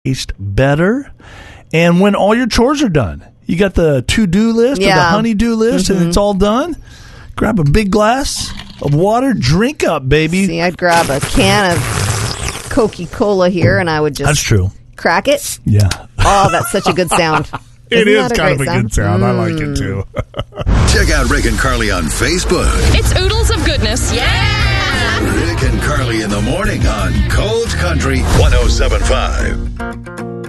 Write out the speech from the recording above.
taste better. And when all your chores are done, you got the to-do list or the honey-do list, and it's all done, grab a big glass of water, drink up, baby. See, I'd grab a can of Coca-Cola here, and I would just That's true. Crack it. Yeah. Oh, that's such a good sound. It is kind of a good sound. I like it, too. Check out Rick and Carly on Facebook. It's Oodles of Goodness. Yeah! Rick and Carly in the morning on Cold Country 107.5.